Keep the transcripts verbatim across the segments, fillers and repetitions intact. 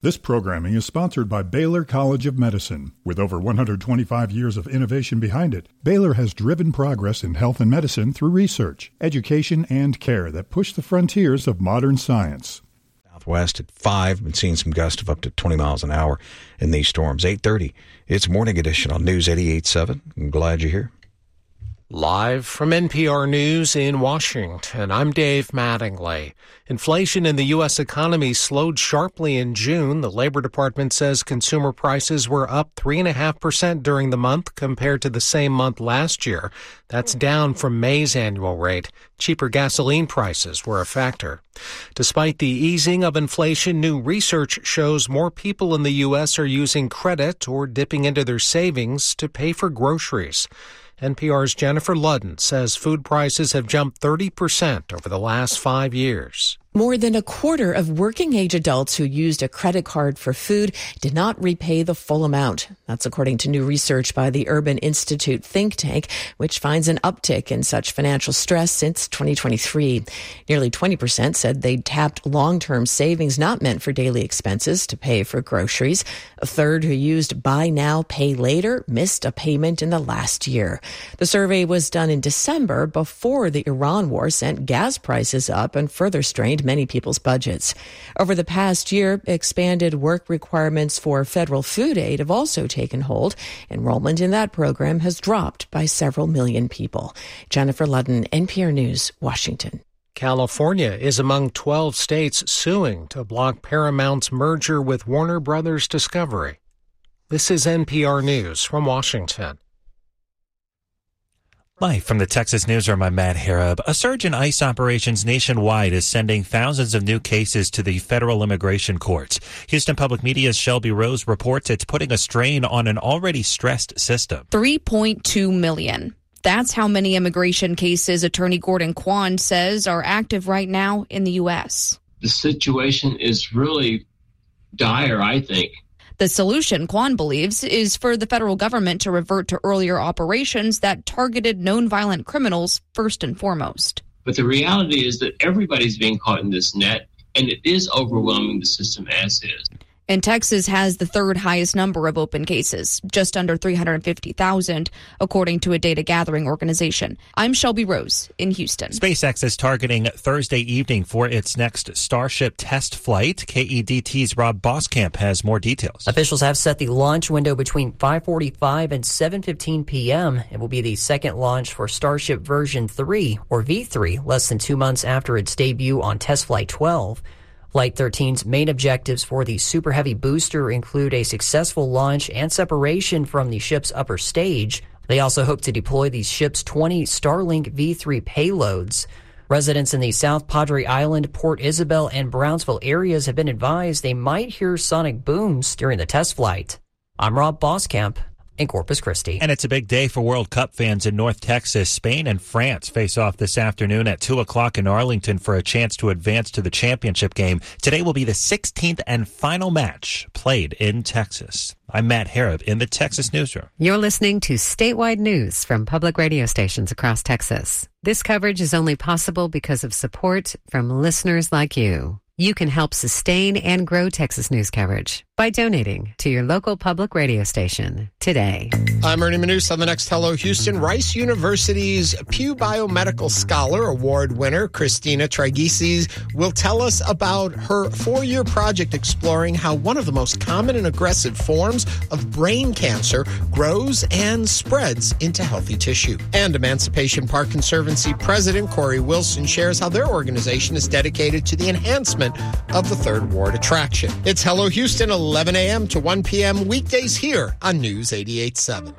This programming is sponsored by Baylor College of Medicine. With over one hundred twenty-five years of innovation behind it, Baylor has driven progress in health and medicine through research, education, and care that push the frontiers of modern science. Southwest at five, been seeing some gusts of up to twenty miles an hour in these storms. eight thirty, it's Morning Edition on News eighty-eight point seven. I'm glad you're here. Live from N P R News in Washington, I'm Dave Mattingly. Inflation in the U S economy slowed sharply in June. The Labor Department says consumer prices were up three point five percent during the month compared to the same month last year. That's down from May's annual rate. Cheaper gasoline prices were a factor. Despite the easing of inflation, new research shows more people in the U S are using credit or dipping into their savings to pay for groceries. N P R's Jennifer Ludden says food prices have jumped thirty percent over the last five years. More than a quarter of working-age adults who used a credit card for food did not repay the full amount. That's according to new research by the Urban Institute think tank, which finds an uptick in such financial stress since twenty twenty-three. Nearly twenty percent said they'd tapped long-term savings not meant for daily expenses to pay for groceries. A third who used buy now, pay later missed a payment in the last year. The survey was done in December before the Iran war sent gas prices up and further strained many people's budgets. Over the past year, expanded work requirements for federal food aid have also taken hold. Enrollment in that program has dropped by several million people. Jennifer Ludden, N P R News, Washington. California is among twelve states suing to block Paramount's merger with Warner Brothers Discovery. This is N P R News from Washington. Live from the Texas Newsroom, I'm Matt Harab. A surge in ICE operations nationwide is sending thousands of new cases to the federal immigration courts. Houston Public Media's Shelby Rose reports it's putting a strain on an already stressed system. three point two million. That's how many immigration cases Attorney Gordon Kwan says are active right now in the U S. The situation is really dire, I think. The solution, Kwan believes, is for the federal government to revert to earlier operations that targeted known violent criminals first and foremost. But the reality is that everybody's being caught in this net, and it is overwhelming the system as is. And Texas has the third highest number of open cases, just under three hundred fifty thousand, according to a data gathering organization. I'm Shelby Rose in Houston. SpaceX is targeting Thursday evening for its next Starship test flight. K E D T's Rob Boskamp has more details. Officials have set the launch window between five forty-five and seven fifteen p.m. It will be the second launch for Starship version three, or V three, less than two months after its debut on Test Flight twelve. Flight thirteen's main objectives for the Super Heavy booster include a successful launch and separation from the ship's upper stage. They also hope to deploy the ship's twenty Starlink V three payloads. Residents in the South Padre Island, Port Isabel, and Brownsville areas have been advised they might hear sonic booms during the test flight. I'm Rob Boskamp in Corpus Christi. And it's a big day for World Cup fans in North Texas. Spain and France face off this afternoon at two o'clock in Arlington for a chance to advance to the championship game. Today will be the sixteenth and final match played in Texas. I'm Matt Harab in the Texas Newsroom. You're listening to statewide news from public radio stations across Texas. This coverage is only possible because of support from listeners like you. You can help sustain and grow Texas news coverage by donating to your local public radio station today. I'm Ernie Manous on the next Hello Houston. Rice University's Pew Biomedical Scholar Award winner, Christina Trigisis, will tell us about her four-year project exploring how one of the most common and aggressive forms of brain cancer grows and spreads into healthy tissue. And Emancipation Park Conservancy President Corey Wilson shares how their organization is dedicated to the enhancement of the Third Ward attraction. It's Hello Houston, eleven a.m. to one p.m. weekdays here on News eighty-eight point seven.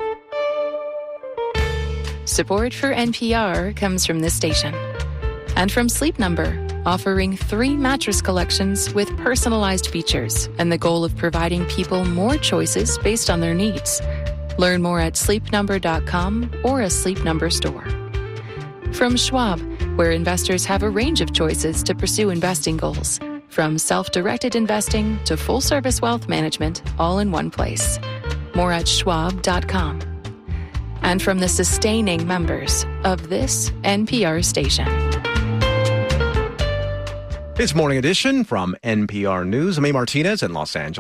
Support for N P R comes from this station and from Sleep Number, offering three mattress collections with personalized features and the goal of providing people more choices based on their needs. Learn more at sleep number dot com or a Sleep Number store. From Schwab, where investors have a range of choices to pursue investing goals, from self-directed investing to full-service wealth management, all in one place. More at schwab dot com. And from the sustaining members of this N P R station. It's Morning Edition from N P R News. I'm A. Martinez in Los Angeles.